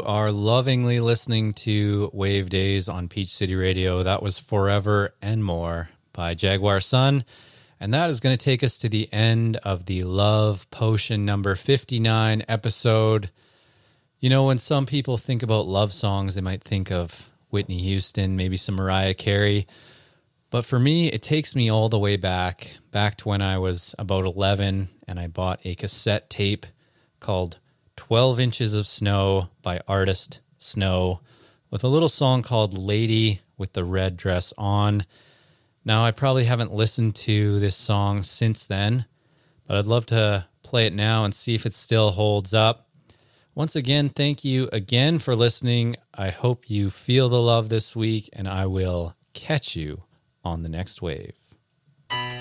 You are lovingly listening to Wave Days on Peach City Radio. That was Forever and More by Jaguar Sun. And that is going to take us to the end of the Love Potion number 59 episode. You know, when some people think about love songs, they might think of Whitney Houston, maybe some Mariah Carey. But for me, it takes me all the way back to when I was about 11 and I bought a cassette tape called 12 Inches of Snow by Artist Snow with a little song called Lady with the Red Dress On. Now, I probably haven't listened to this song since then, but I'd love to play it now and see if it still holds up. Once again, thank you again for listening. I hope you feel the love this week, and I will catch you on the next wave.